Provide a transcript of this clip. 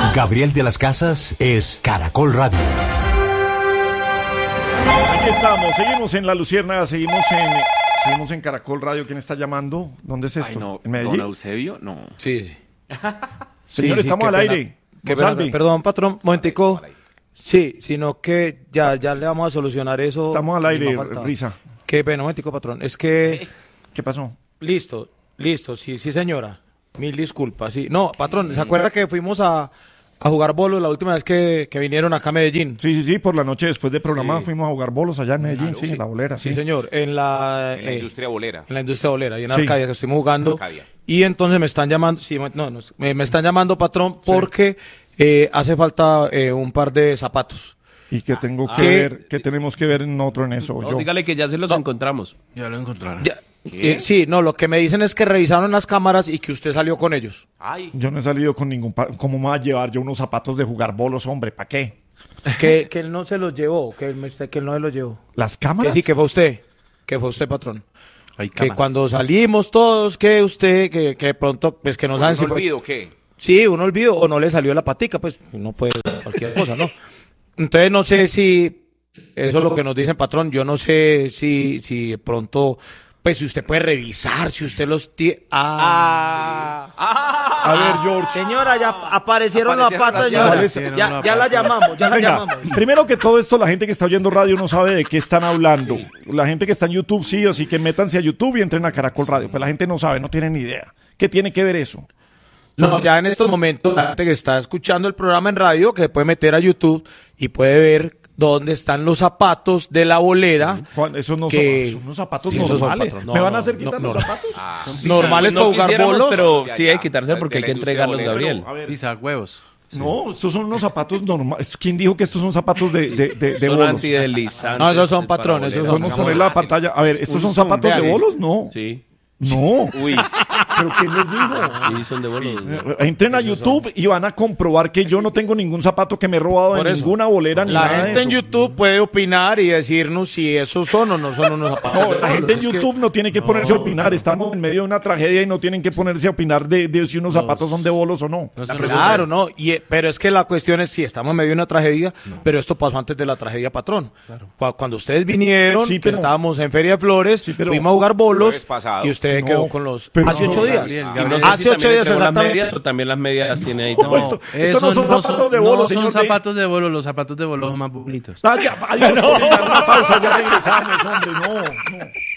Gabriel de las Casas es Caracol Radio. Aquí estamos, seguimos en La Luciérnaga, seguimos en Caracol Radio. ¿Quién está llamando? ¿Dónde es esto? Ay, no, ¿En Medellín? ¿Don Eusebio? No. Sí. Señor, Sí, estamos qué al pena. aire. Qué Salve. pena, perdón, patrón, momentico. Sí, sino que ya le vamos a solucionar eso. Estamos al aire, Me faltaba. Risa. Qué pena, momentico, patrón. Es que... ¿Qué pasó? Listo, sí, señora. Mil disculpas, sí. No, patrón, ¿se acuerda que fuimos a jugar bolos la última vez que vinieron acá a Medellín? Sí, por la noche después del programa fuimos a jugar bolos allá en Medellín, sí, en la bolera, Sí, sí. señor, en la industria bolera. En la industria bolera, y en Sí. Arcadia, que estuvimos jugando. Arcadia. Y entonces me están llamando, me están llamando, patrón, porque hace falta un par de zapatos. Y que tengo que ¿Qué? ver, que tenemos que ver en otro en eso. No, yo. dígale que ya se los encontramos. Ya lo encontraron. Ya, sí, no, lo que me dicen es que revisaron las cámaras y que usted salió con ellos. Ay, Yo no he salido con ningún ¿Cómo me va a llevar yo unos zapatos de jugar bolos, hombre? ¿Para qué? Que él no se los llevó, que él no se los llevó. ¿Las Que cámaras? sí, que fue usted, patrón. Hay Que cámaras. cuando salimos todos, que usted, que de pronto, pues que no saben si ¿un fue... olvido qué? Sí, un olvido o no le salió la patica, pues no puede cualquier cosa, ¿no? Entonces no sé si eso es lo que nos dicen, patrón. Yo no sé si de pronto, pues si usted puede revisar, si usted los tiene. A ver, George. Señora, ya aparecieron las patas, llaves. señora. Ya la llamamos, ya la Venga, llamamos. primero que todo esto, la gente que está oyendo radio no sabe de qué están hablando. La gente que está en YouTube sí o sí, que métanse a YouTube y entren a Caracol Radio. Pues la gente no sabe, no tiene ni idea. ¿Qué tiene que ver eso? No, ya en estos momentos, la gente que está escuchando el programa en radio, que se puede meter a YouTube y puede ver dónde están los zapatos de la bolera. Juan, esos no Que- son unos zapatos Sí, esos son, normales. patrón. No, ¿Me van a no, hacer no, quitar no, los no. zapatos? Normales para jugar quisiéramos, bolos. pero Ya, sí ya. hay que quitarse porque hay De que la industria entregarlos, bolera. Gabriel. A ver, Pisa huevos. no, estos son unos zapatos normales. ¿Quién dijo que estos son zapatos de Son bolos? antideslizantes. No, esos son para patrones, esos bolera. son- Podemos poner la pantalla. A ver, ¿estos son zapatos de Vean, bolos? No. Sí. No. Uy, ¿Pero quién les dijo? sí, son de bolos. Entren a YouTube y van a comprobar que yo no tengo ningún zapato que me he robado Por en eso. ninguna bolera ni La nada de gente en eso. YouTube puede opinar y decirnos si esos son o no son unos zapatos. No, de la bolos. gente en Es que- YouTube no tiene que ponerse a opinar. Estamos en medio de una tragedia y no tienen que ponerse a opinar de si unos zapatos son de bolos o no. Claro, no, pero es que la cuestión es, sí, estamos en medio de una tragedia, pero esto pasó antes de la tragedia, patrón. Cuando ustedes vinieron, Sí, que pero- estábamos en Feria de Flores, Sí, pero- fuimos a jugar bolos Jueves pasado. y usted No, quedó con los... pero hace no, 8 días. Gabriel, Y no sé Hace si 8 también días entregó las exactamente. medias o también las medias las tiene ahí. No, No. estos no son zapatos de bolos, no señor. son zapatos de bolos, los zapatos de bolos son más bonitos. Ah, ya, adiós, no. Una pausa, ya regresamos, hombre, no.